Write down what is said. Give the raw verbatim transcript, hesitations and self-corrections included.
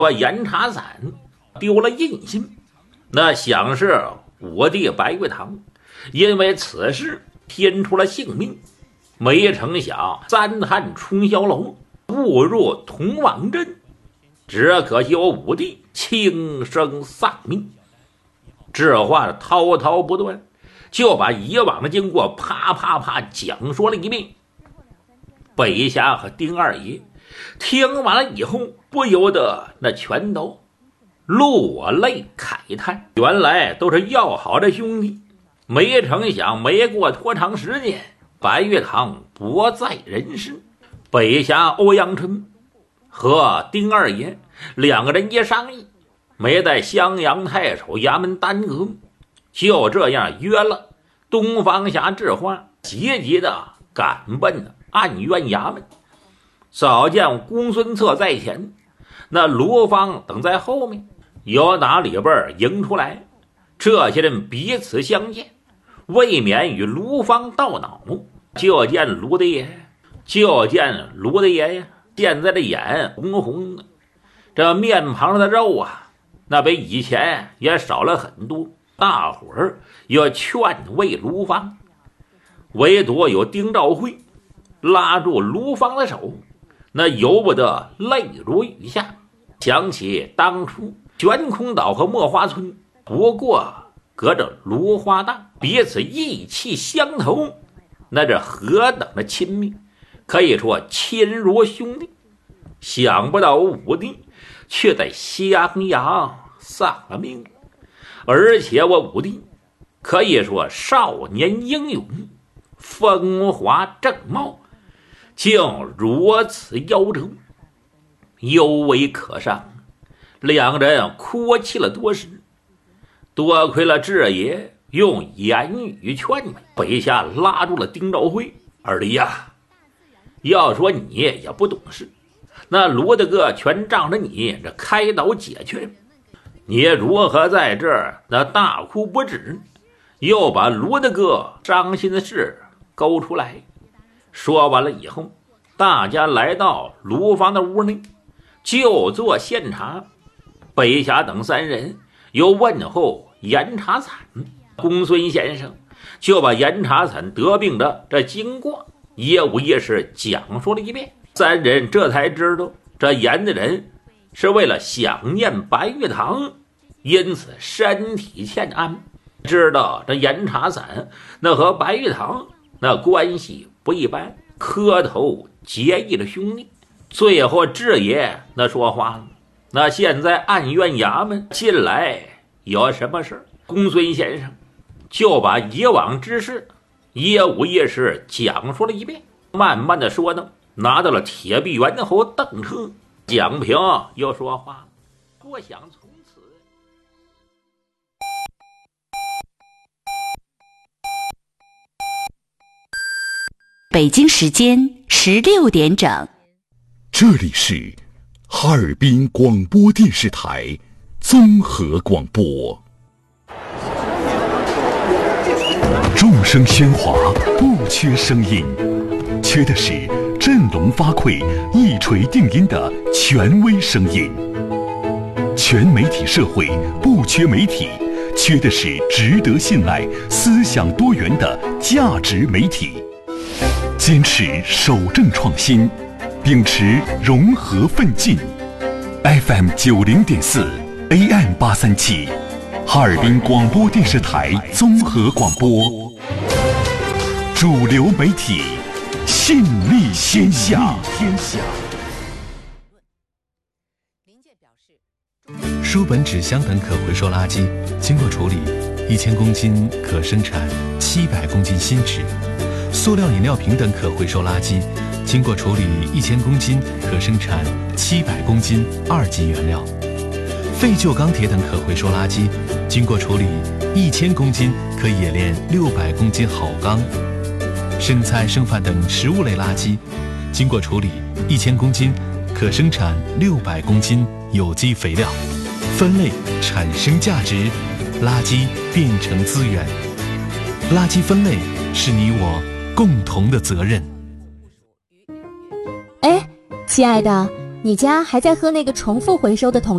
说严查散丢了印信，那想是武帝白玉堂因为此事添出了性命，没成想三探冲霄楼，误入同王镇，只可惜我武帝轻生丧命。这话滔滔不断，就把以往的经过啪啪啪讲说了一遍。北夏和丁二爷听完了以后，不由得那全都落泪慨叹，原来都是要好的兄弟，没成想没过多长时间，白玉堂不在人世。北夏欧阳春和丁二爷两个人一商议，没在襄阳太守衙门耽搁，就这样约了东方侠智化，急急的赶奔暗院衙门。早见公孙策在前，那卢方等在后面，由打里边迎出来。这些人彼此相见，未免与卢方道恼，就见卢大爷就见卢大爷呀，现在的眼红红的，这面庞上的肉啊，那比以前也少了很多。大伙儿要劝慰卢方，唯独有丁兆辉拉住卢方的手，那由不得泪如雨下。想起当初悬空岛和墨花村不过隔着芦花荡，彼此意气相投，那这何等的亲密，可以说亲如兄弟。想不到武帝却在襄阳丧了命，而且我武帝可以说少年英勇，风华正茂，竟如此夭折，尤为可伤。两人哭泣了多时，多亏了智爷用言语劝慰，北夏拉住了丁兆辉：“二弟呀，要说你也不懂事，那罗大哥全仗着你这开导解劝，你如何在这儿那大哭不止，又把罗大哥伤心的事勾出来？”说完了以后，大家来到卢方的屋内，就坐献茶。北侠等三人又问候严查惨，公孙先生就把严查惨得病的这经过一五一十讲述了一遍。三人这才知道，这严的人是为了想念白玉堂，因此身体欠安。知道这严查惨那和白玉堂那关系不一般，磕头结义的兄弟。最后智爷那说话了，那现在暗院衙门进来有什么事？公孙先生就把以往之事一五一十讲述了一遍，慢慢的说道。拿到了铁臂猿侯邓车，蒋平又说话，我想从此北京时间十六点整， 这里是哈尔滨广播电视台综合广播。众声喧哗，不缺声音，缺的是振聋发聩、一锤定音的权威声音。全媒体社会不缺媒体，缺的是值得信赖、思想多元的价值媒体。坚持守正创新，秉持融合奋进。F M 九零点四 A M 八三七，哈尔滨广播电视台综合广播，主流媒体，信力天下。天下。 书本、纸箱等可回收垃圾经过处理，一千公斤可生产七百公斤新纸。塑料饮料瓶等可回收垃圾经过处理，一千公斤可生产七百公斤二级原料。废旧钢铁等可回收垃圾经过处理，一千公斤可冶炼六百公斤好钢。剩菜剩饭等食物类垃圾经过处理，一千公斤可生产六百公斤有机肥料。分类产生价值，垃圾变成资源。垃圾分类是你我共同的责任。 哎，亲爱的， 你家还在喝那个重复回收的桶